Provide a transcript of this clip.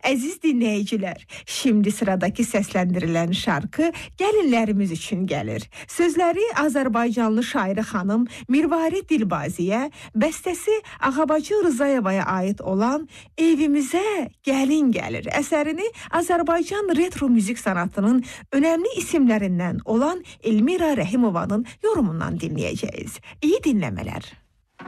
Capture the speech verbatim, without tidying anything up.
Əziz dinləyicilər, şimdi sıradaki səsləndirilən şarkı gəlinlərimiz üçün gəlir. Sözləri Azərbaycanlı şairi xanım Mirvari Dilbaziyə, bəstəsi Ağabacı Rızayevaya aid olan Evimizə Gəlin Gəlir əsərini Azərbaycan retro müzik sanatının önəmli isimlərindən olan Elmira Rəhimovanın yorumundan dinləyəcəyiz. İyi dinləmələr.